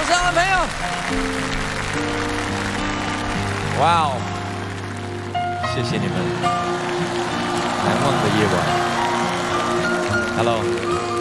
声安培啊！哇哦，谢谢你们，难忘的夜晚。Hello。